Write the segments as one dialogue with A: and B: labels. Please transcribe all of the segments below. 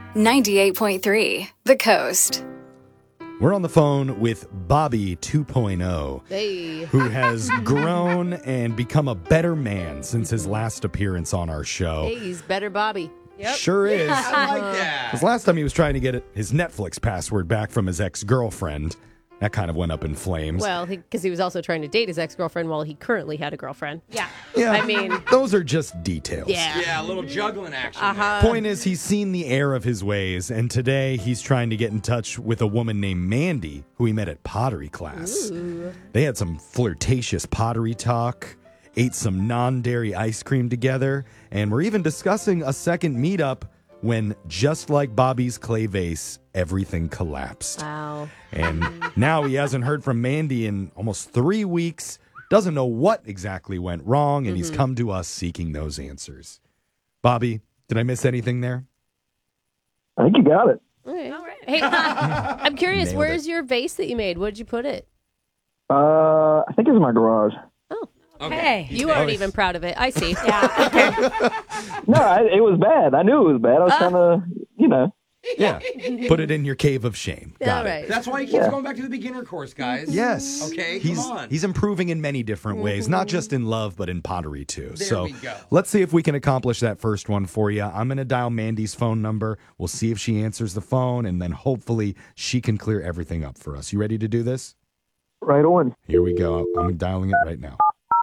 A: 98.3 The Coast.
B: We're on the phone with Bobby 2.0, who has grown and become a better man since his last appearance on our show.
C: Hey, he's better Bobby. Yep.
B: Sure is.
D: I like that.
B: Because last time he was trying to get his Netflix password back from his ex-girlfriend. That kind of went up in flames.
C: Well, because he was also trying to date his ex-girlfriend while he currently had a girlfriend.
B: Yeah,
C: I mean,
B: those are just details.
D: Yeah, a little juggling action.
B: Point is, he's seen the error of his ways, and today he's trying to get in touch with a woman named Mandy, who he met at pottery class.
C: Ooh.
B: They had some flirtatious pottery talk, ate some non-dairy ice cream together, and we're even discussing a second meetup when, just like Bobby's clay vase, everything collapsed.
C: Wow.
B: And now he hasn't heard from Mandy in almost 3 weeks, doesn't know what exactly went wrong, and he's come to us seeking those answers. Bobby, did I miss anything there?
E: I think you got it.
C: All right. Hey, I'm curious,
B: Nailed
C: where's
B: it.
C: your vase that you made? Where'd you put it?
E: I think it's in my garage.
D: Okay.
C: You aren't even proud of it. I see.
E: No, it was bad. I knew it was bad. I was trying to,
B: Yeah. Put it in your cave of shame. Got
C: All
B: it.
C: right.
D: That's why he keeps going back to the beginner course, guys.
B: Yes.
D: Okay,
B: he's,
D: come on.
B: He's improving in many different ways, not just in love, but in pottery too.
D: There we go.
B: Let's see if we can accomplish that first one for you. I'm going to dial Mandy's phone number. We'll see if she answers the phone, and then hopefully she can clear everything up for us. You ready to do this?
E: Right on.
B: Here we go. I'm dialing it right now.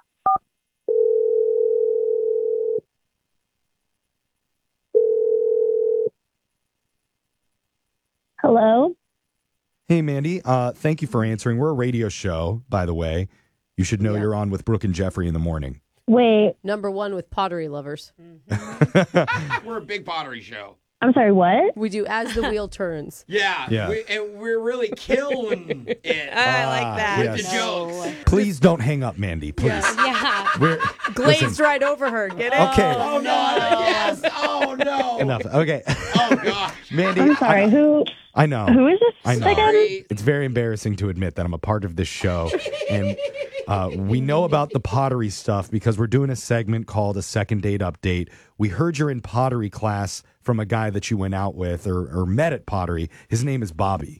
F: Hello?
B: Hey, Mandy. Thank you for answering. We're a radio show, by the way. You should know you're on with Brooke and Jeffrey in the morning.
F: Wait,
C: Number one with pottery lovers.
D: We're a big pottery show.
F: I'm sorry, what?
C: We do As the Wheel Turns.
D: Yeah.
B: Yeah.
D: We're really killing it.
C: I like that.
D: With the jokes.
B: Please don't hang up, Mandy. Please.
C: Yeah.
B: We're,
C: Glazed
B: listen,
C: right over her. Get it?
B: Okay.
D: Oh, no. Yes. Oh, no.
B: Enough. Okay.
D: Oh, gosh.
B: Mandy.
F: I'm sorry, who
B: I know.
F: is this
B: I know.
F: again?
B: It's very embarrassing to admit that I'm a part of this show. And we know about the pottery stuff because we're doing a segment called A Second Date Update. We heard you're in pottery class from a guy that you went out with or met at pottery. His name is Bobby.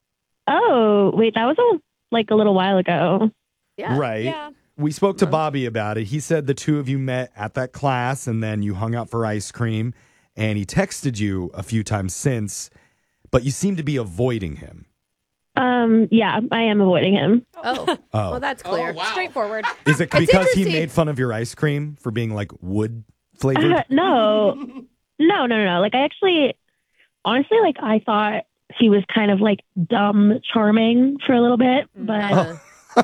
F: Oh, wait, that was a little while ago.
C: Yeah.
B: Right.
C: Yeah.
B: We spoke to Bobby about it. He said the two of you met at that class and then you hung out for ice cream. And he texted you a few times since, but you seem to be avoiding him.
F: Yeah, I am avoiding him.
C: Oh. Well, that's clear.
D: Oh, wow.
C: Straightforward.
B: Is it because he
C: interesting.
B: made fun of your ice cream for being like wood flavored?
F: No. Like, I actually, honestly, I thought he was kind of dumb charming for a little bit, but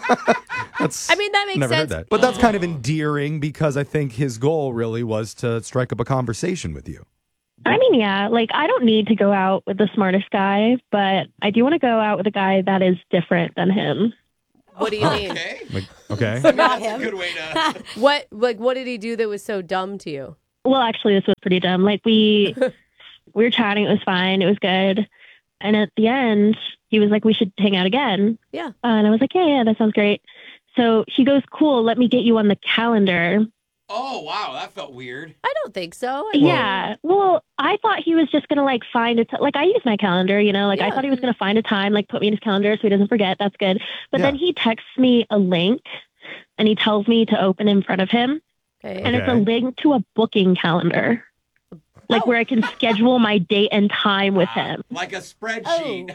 B: That's,
C: I mean, that makes
B: never
C: sense.
B: heard that. But that's kind of endearing because I think his goal really was to strike up a conversation with you.
F: I mean, yeah, I don't need to go out with the smartest guy, but I do want to go out with a guy that is different than him.
C: What do you mean?
D: Okay.
B: Okay.
D: That's a good way to...
C: What did he do that was so dumb to you?
F: Well, actually, this was pretty dumb. We were chatting. It was fine. It was good. And at the end, he was like, we should hang out again.
C: Yeah.
F: And I was like, yeah, that sounds great. So he goes, cool, let me get you on the calendar.
D: Oh, wow. That felt weird.
C: I don't think so.
F: Yeah. Well, I thought he was just going to find it. I use my calendar, I thought he was going to find a time, put me in his calendar so he doesn't forget. That's good. But then he texts me a link and he tells me to open in front of him.
C: Okay.
F: And it's a link to a booking calendar. Where I can schedule my date and time with him.
D: Like a spreadsheet.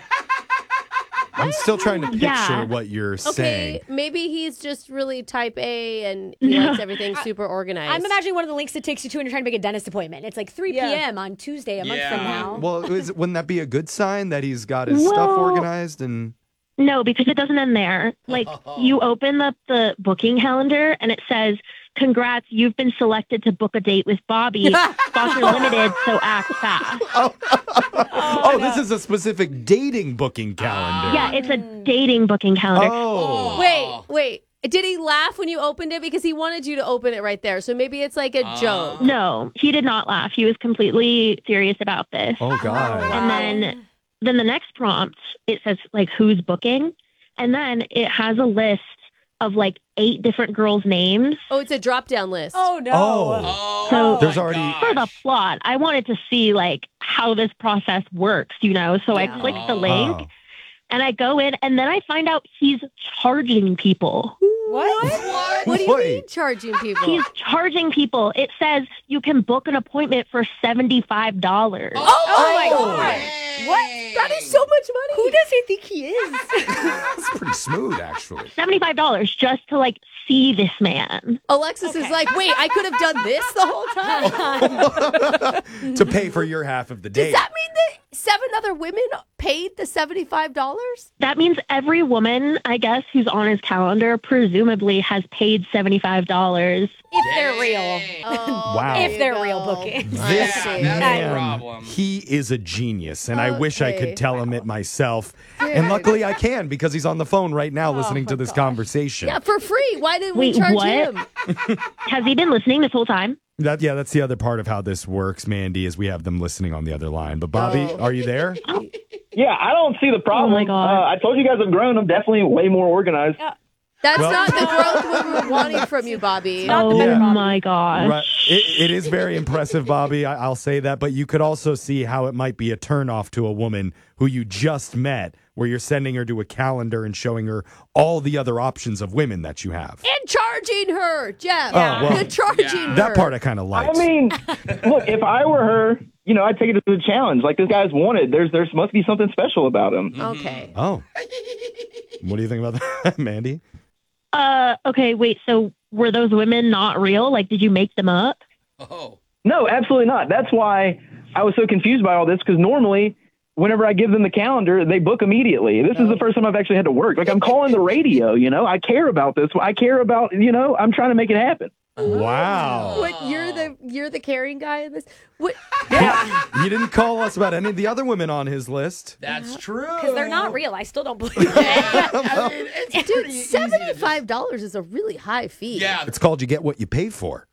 B: I'm still trying to picture
F: Yeah.
B: what you're
C: Okay,
B: saying.
C: maybe he's just really type A and he likes everything super organized.
G: I'm imagining one of the links that takes you to when you're trying to make a dentist appointment. It's 3 p.m. on Tuesday, a month from now.
B: Well, wouldn't that be a good sign that he's got his stuff
F: Well-
B: organized and...
F: No, because it doesn't end there. You open up the booking calendar and it says, congrats, you've been selected to book a date with Bobby. Sponsor limited, so act fast.
B: Oh, this is a specific dating booking calendar.
F: Yeah, it's a dating booking calendar.
B: Oh.
C: Wait. Did he laugh when you opened it? Because he wanted you to open it right there. So maybe it's like a joke.
F: No, he did not laugh. He was completely serious about this.
B: Oh, God.
F: And then the next prompt, it says who's booking. And then it has a list of like 8 different girls' names.
C: Oh, it's a drop down list.
G: Oh no.
B: Oh.
F: So
B: There's
D: my
B: already-
D: gosh.
F: for the plot, I wanted to see like how this process works, you know. So I clicked the link
B: Oh.
F: and I go in, and then I find out he's charging people.
G: What?
C: What do you
B: Wait.
C: mean charging people?
F: He's charging people. It says you can book an appointment for $75.
G: Oh my god.
D: Dang.
G: What?
C: That is so much money.
G: Who does he think he is?
B: That's pretty smooth, actually.
F: $75 just to like see this man.
C: Alexis is like, wait, I could have done this the whole time.
B: To pay for your half of the date.
C: Does that mean that 7 other women paid the $75?
F: That means every woman, I guess, who's on his calendar presumably has paid $75.
G: If they're real.
C: Oh,
B: Wow.
C: there
G: If
C: you
G: they're
C: go.
G: real bookings.
C: I
B: This
C: see.
D: that's a
B: man,
D: problem.
B: he is a genius, and I wish I
C: Okay.
B: could tell him it myself. And luckily I can, because he's on the phone right now listening to this conversation.
C: Yeah, for free. Why didn't we
F: Wait,
C: charge
F: what?
C: him?
F: Has he been listening this whole time?
B: That's the other part of how this works, Mandy, is we have them listening on the other line. But Bobby,
C: Oh.
B: are you there?
E: Yeah, I don't see the problem.
F: Oh, my God.
E: I told you guys I've grown. I'm definitely way more organized.
C: That's
B: Well-
C: not the growth we were wanting from you, Bobby.
G: Not the
F: Oh
G: better Bobby.
F: my gosh.
B: Right. It is very impressive, Bobby. I'll say that. But you could also see how it might be a turnoff to a woman who you just met, where you're sending her to a calendar and showing her all the other options of women that you have.
C: And charging her, Jeff.
B: Oh, well,
C: the charging her.
B: That part I kind of
E: I
B: liked.
E: mean, look, if I were her, you know, I'd take it as a challenge. Like, this guy's wanted. There must be something special about him.
C: Okay.
B: Oh. What do you think about that, Mandy?
F: Okay, wait, so were those women not real? Like, did you make them up?
D: Oh.
E: No, absolutely not. That's why I was so confused by all this, because normally, whenever I give them the calendar, they book immediately. This is the first time I've actually had to work. Like, I'm calling the radio, you know? I care about this. I care about, you know, I'm trying to make it happen.
B: Wow.
C: What you're the caring guy in this? What?
B: You didn't call us about any of the other women on his list.
D: That's true.
G: Because they're not real. I still don't believe it.
D: I mean, it's
C: Dude,
D: pretty easy to just-
C: $75 is a really high fee.
D: Yeah.
B: It's called you get what you pay for.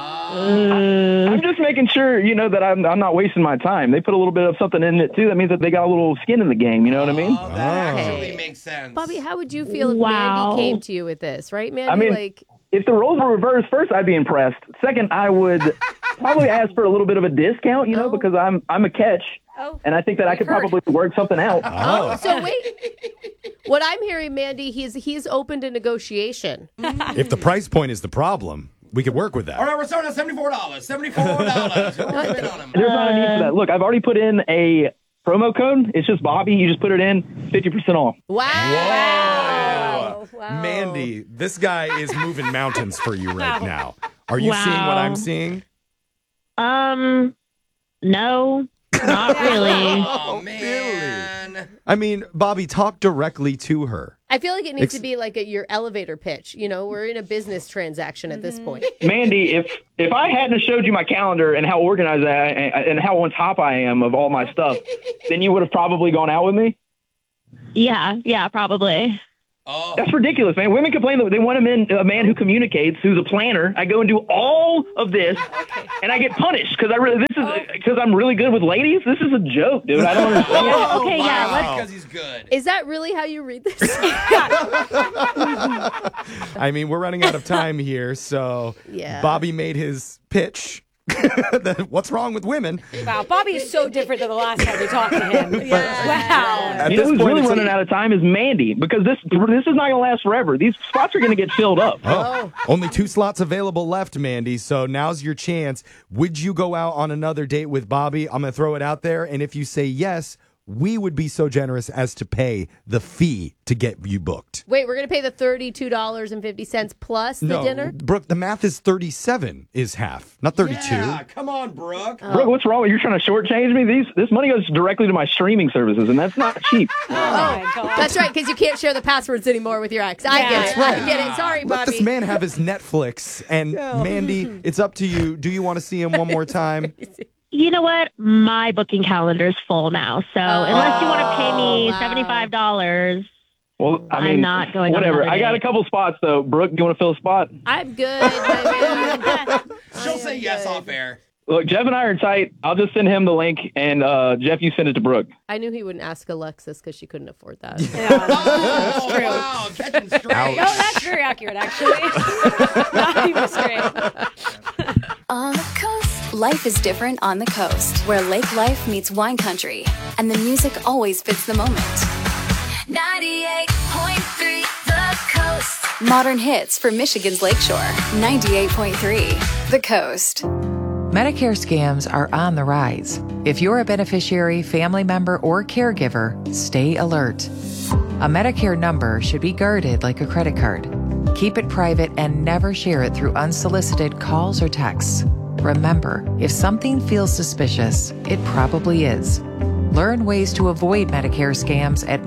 E: I'm just making sure, you know, that I'm not wasting my time. They put a little bit of something in it, too. That means that they got a little skin in the game. You know what I mean?
D: Oh, that
B: Oh.
D: actually makes sense.
C: Bobby, how would you feel if
F: Wow.
C: Mandy came to you with this, right, Mandy?
E: I mean,
C: like,
E: if the roles were reversed, first I'd be impressed. Second, I would probably ask for a little bit of a discount, you know, because I'm a catch,
G: Oh.
E: and I think that I could probably work something out.
B: Oh.
C: so wait. What I'm hearing, Mandy, he's open to negotiation.
B: If the price point is the problem, we could work with that.
D: All right, we're starting at $74. $74. We're bid on him.
E: There's not a need for that. Look, I've already put in a promo code. It's just Bobby. You just put it in, 50% off.
C: Wow. Wow.
B: Mandy, this guy is moving mountains for you right now. Are you seeing what I'm seeing?
F: No, not really.
D: Oh, man.
B: I mean, Bobby, talk directly to her.
C: I feel like it needs to be like your elevator pitch. You know, we're in a business transaction at this point.
E: Mandy, if I hadn't showed you my calendar and how organized I and how on top I am of all my stuff, then you would have probably gone out with me.
F: Yeah, probably.
D: Oh.
E: That's ridiculous, man. Women complain that they want a man who communicates, who's a planner. I go and do all of this, and I get punished because I'm really good with ladies. This is a joke, dude. I don't understand.
F: Okay, yeah, let's
D: Because he's good.
C: Is that really how you read this?
B: I mean, we're running out of time here, so
C: Yeah.
B: Bobby made his pitch. What's wrong with women?
G: Wow, Bobby is so different than the last time we talked to him. Wow.
B: At
E: You know
B: this
E: who's
B: point,
E: really
B: it's
E: running out of time is Mandy, because this is not going to last forever. These spots are going to get filled up.
B: Oh, only 2 slots available left, Mandy. So now's your chance. Would you go out on another date with Bobby? I'm going to throw it out there. And if you say yes, we would be so generous as to pay the fee to get you booked.
C: Wait, we're going to pay the $32.50 plus the dinner?
B: Brooke, the math is 37 is half, not 32.
D: Yeah, come on, Brooke.
E: Brooke, what's wrong? You're trying to shortchange me? This money goes directly to my streaming services, and that's not cheap.
G: Oh, my God.
C: That's right, because you can't share the passwords anymore with your ex. I get it. I get it. Sorry,
B: Let
C: Bobby.
B: this man have his Netflix. And Mandy, it's up to you. Do you want to see him one more time?
F: You know what? My booking calendar is full now. So unless you want to pay me
C: wow.
F: $75,
E: Well, I
F: I'm
E: mean,
F: not going on
E: whatever.
F: another
E: I got
F: date.
E: a couple spots, though. Brooke, do you want to fill a spot?
C: I'm good, my man.
D: She'll say yes off air.
E: Look, Jeff and I are tight. I'll just send him the link, and Jeff, you send it to Brooke.
C: I knew he wouldn't ask Alexis because she couldn't afford that.
D: Oh, wow, catching straight.
G: No, that's very accurate, actually. Not even straight.
A: On the coast. Life is different on the coast, where lake life meets wine country, and the music always fits the moment. 98.3 The Coast. Modern hits for Michigan's Lakeshore. 98.3 The Coast.
H: Medicare scams are on the rise. If you're a beneficiary, family member, or caregiver, stay alert. A Medicare number should be guarded like a credit card. Keep it private and never share it through unsolicited calls or texts. Remember, if something feels suspicious, it probably is. Learn ways to avoid Medicare scams at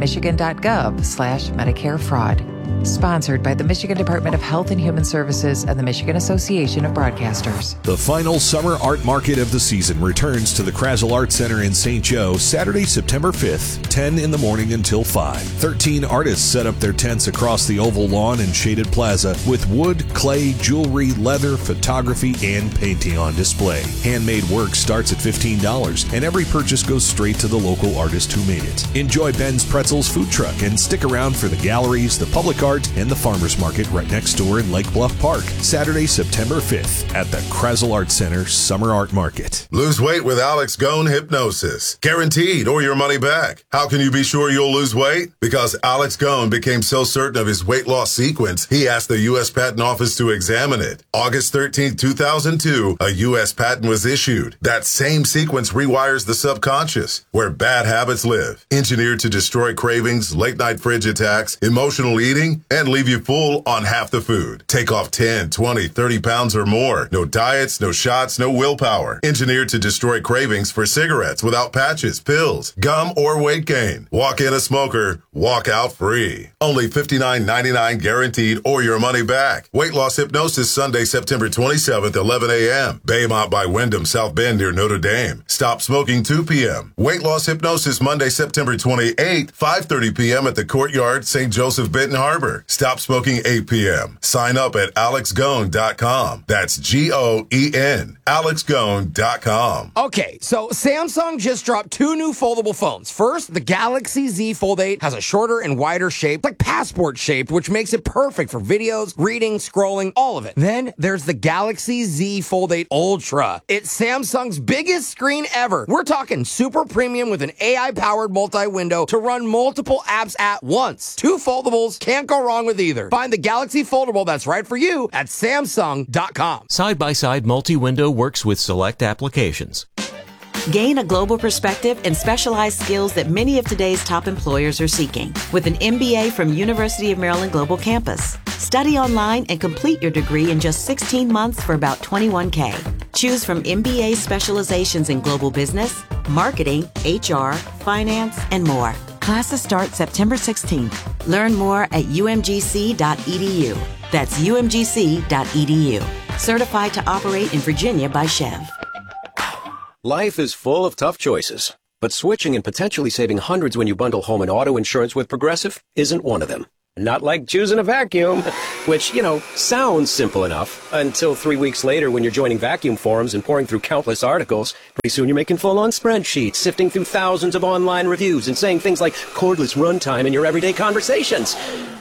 H: michigan.gov/Medicare fraud. Sponsored by the Michigan Department of Health and Human Services and the Michigan Association of Broadcasters.
I: The final summer art market of the season returns to the Krasel Art Center in St. Joe Saturday, September 5th, 10 in the morning until 5. 13 artists set up their tents across the oval lawn and shaded plaza with wood, clay, jewelry, leather, photography, and painting on display. Handmade work starts at $15, and every purchase goes straight to the local artist who made it. Enjoy Ben's Pretzels food truck and stick around for the galleries, the public art, and the farmers market right next door in Lake Bluff Park. Saturday, September 5th at the Krasel Art Center Summer Art Market.
J: Lose weight with Alex Gone Hypnosis. Guaranteed or your money back. How can you be sure you'll lose weight? Because Alex Gone became so certain of his weight loss sequence, he asked the U.S. Patent Office to examine it. August 13, 2002, a U.S. patent was issued. That same sequence rewires the subconscious, where bad habits live. Engineered to destroy cravings, late-night fridge attacks, emotional eating, and leave you full on half the food. Take off 10, 20, 30 pounds or more. No diets, no shots, no willpower. Engineered to destroy cravings for cigarettes without patches, pills, gum, or weight gain. Walk in a smoker, walk out free. Only $59.99 guaranteed or your money back. Weight loss hypnosis Sunday, September 27th, 11 a.m. Baymont by Wyndham, South Bend near Notre Dame. Stop smoking 2 p.m. Weight loss hypnosis Monday, September 28th, 5:30 p.m. at the Courtyard, St. Joseph, Benton Harbor. Stop smoking 8 p.m. Sign up at alexgone.com. That's G-O-E-N. alexgone.com.
K: Okay, so Samsung just dropped 2 new foldable phones. First, the Galaxy Z Fold 8 has a shorter and wider shape, like passport shaped, which makes it perfect for videos, reading, scrolling, all of it. Then there's the Galaxy Z Fold 8 Ultra. It's Samsung's biggest screen ever. We're talking super premium with an AI-powered multi-window to run multiple apps at once. 2 foldables, can't go wrong with either. Find the Galaxy Foldable that's right for you at Samsung.com.
L: Side-by-side multi-window works with select applications.
M: Gain a global perspective and specialized skills that many of today's top employers are seeking with an MBA from University of Maryland Global Campus. Study online and complete your degree in just 16 months for about $21K. Choose from MBA specializations in global business, marketing, HR, finance, and more. Classes start September 16th. Learn more at umgc.edu. That's umgc.edu. Certified to operate in Virginia by Chev.
N: Life is full of tough choices, but switching and potentially saving hundreds when you bundle home and auto insurance with Progressive isn't one of them. Not like choosing a vacuum, which, sounds simple enough until 3 weeks later when you're joining vacuum forums and pouring through countless articles. Pretty soon you're making full-on spreadsheets, sifting through thousands of online reviews and saying things like cordless runtime in your everyday conversations.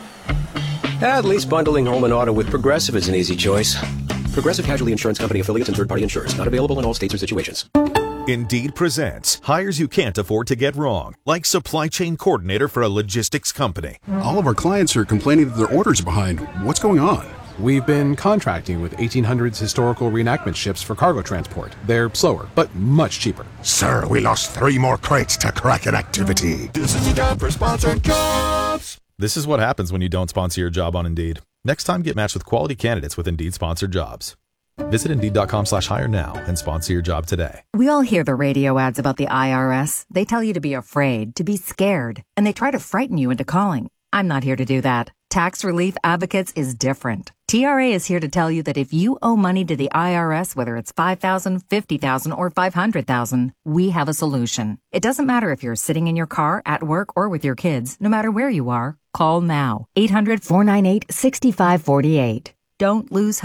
N: At least bundling home and auto with Progressive is an easy choice. Progressive Casualty Insurance Company affiliates and third-party insurers. Not available in all states or situations.
I: Indeed presents hires you can't afford to get wrong, like supply chain coordinator for a logistics company.
O: All of our clients are complaining that their orders are behind. What's going on?
P: We've been contracting with 1800s historical reenactment ships for cargo transport. They're slower, but much cheaper.
Q: Sir, we lost 3 more crates to Kraken activity. This is the time for sponsored jobs.
R: This is what happens when you don't sponsor your job on Indeed. Next time, get matched with quality candidates with Indeed sponsored jobs. Visit Indeed.com/hire now and sponsor your job today.
S: We all hear the radio ads about the IRS. They tell you to be afraid, to be scared, and they try to frighten you into calling. I'm not here to do that. Tax Relief Advocates is different. TRA is here to tell you that if you owe money to the IRS, whether it's $5,000, $50,000, or $500,000, we have a solution. It doesn't matter if you're sitting in your car, at work, or with your kids. No matter where you are, call now. 800-498-6548. Don't lose hope.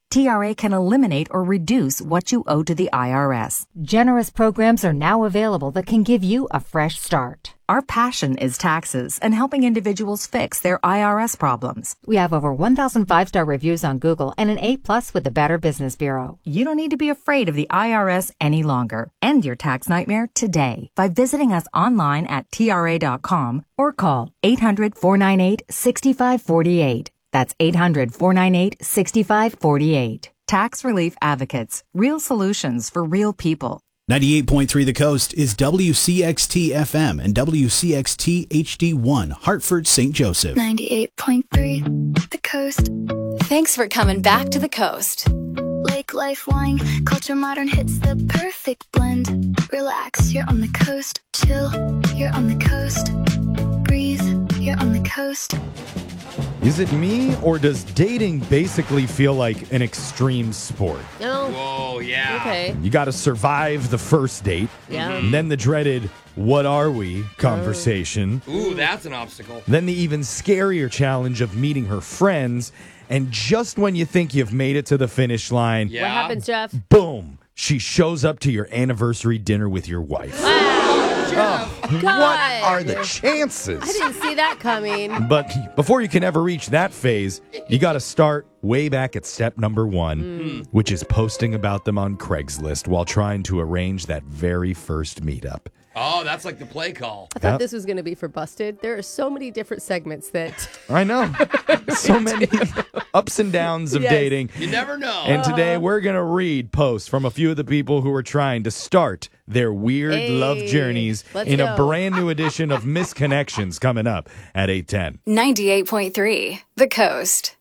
S: TRA can eliminate or reduce what you owe to the IRS. Generous programs are now available that can give you a fresh start. Our passion is taxes and helping individuals fix their IRS problems. We have over 1,000 5-star reviews on Google and an A+ with the Better Business Bureau. You don't need to be afraid of the IRS any longer. End your tax nightmare today by visiting us online at TRA.com or call 800-498-6548. That's 800-498-6548. Tax Relief Advocates. Real solutions for real people.
T: 98.3 The Coast is WCXT FM and WCXT HD1, Hartford, St. Joseph.
A: 98.3 The Coast. Thanks for coming back to the coast. Lake life, wine, culture, modern hits the perfect blend. Relax, you're on the coast. Chill, you're on the coast. Breathe, you're on the coast.
B: Is it me, or does dating basically feel like an extreme sport?
C: No.
D: Whoa, yeah.
C: Okay.
B: You got to survive the first date.
C: Yeah.
B: And then the dreaded, what are we conversation.
D: Ooh, that's an obstacle.
B: Then the even scarier challenge of meeting her friends. And just when you think you've made it to the finish line,
C: What happens, Jeff?
B: boom, she shows up to your anniversary dinner with your wife.
C: God.
B: What are the chances?
C: I didn't see that coming.
B: But before you can ever reach that phase, you got to start way back at step number 1, which is posting about them on Craigslist while trying to arrange that very first meetup.
D: Oh, that's like the play call.
C: I thought this was going to be for Busted. There are so many different segments that...
B: I know. So many ups and downs of dating.
D: You never know.
B: And today we're going to read posts from a few of the people who are trying to start their weird love journeys in a brand new edition of Misconnections coming up at 8:10.
A: 98.3 The Coast.